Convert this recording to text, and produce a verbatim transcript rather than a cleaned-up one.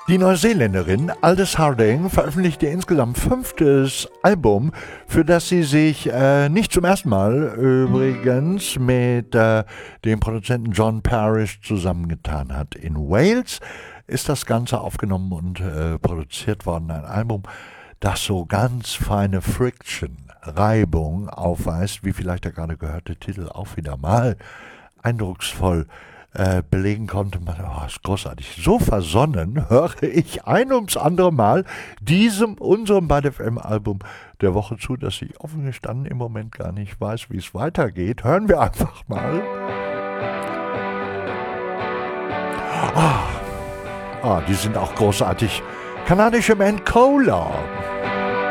Die Neuseeländerin Aldous Harding veröffentlichte insgesamt fünftes Album, für das sie sich äh, nicht zum ersten Mal übrigens mit äh, dem Produzenten John Parrish zusammengetan hat. In Wales ist das Ganze aufgenommen und äh, produziert worden. Ein Album, das so ganz feine Friction, Reibung aufweist, wie vielleicht der gerade gehörte Titel auch wieder mal eindrucksvoll Äh, belegen konnte. Man, oh, ist großartig. So versonnen höre ich ein ums andere Mal diesem, unserem Bad F M-Album der Woche zu, dass ich offen gestanden im Moment gar nicht weiß, wie es weitergeht. Hören wir einfach mal. Ah, ah, die sind auch großartig. Kanadische Band Cola.